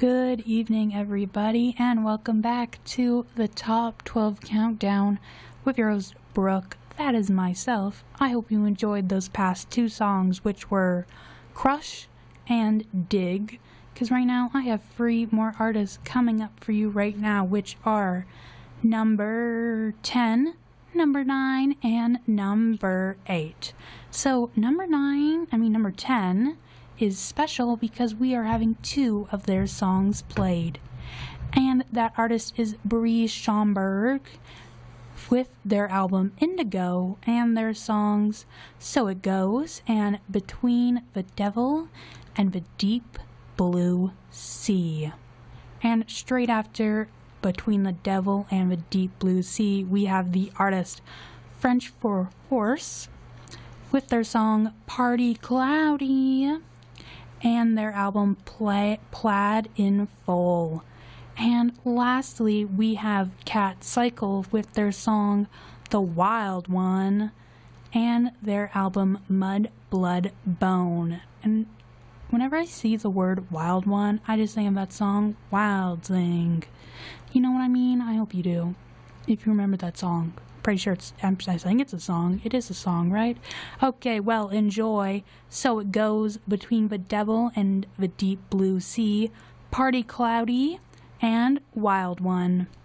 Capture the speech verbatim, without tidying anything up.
Good evening, everybody, and welcome back to the Top twelve Countdown with your host, Brooke. That is myself. I hope you enjoyed those past two songs, which were Crush and Dig, because right now I have three more artists coming up for you right now, which are number ten, number nine, and number eight. So number nine, I mean number ten, is special because we are having two of their songs played. And that artist is Bree Schomburg with their album Indigo and their songs So It Goes and Between the Devil and the Deep Blue Sea. And straight after Between the Devil and the Deep Blue Sea, we have the artist French for Horse with their song Party Cloudy and their album Play, Plaid in Full. And lastly, we have Cat Cycle with their song The Wild One and their album Mud, Blood, Bone. And whenever I see the word Wild One, I just think of that song, Wild Thing. You know what I mean? I hope you do, if you remember that song. Pretty sure it's, I'm, I think it's a song. It is a song, right? Okay, well, enjoy. So It Goes, Between the Devil and the Deep Blue Sea, Party Cloudy, and Wild One.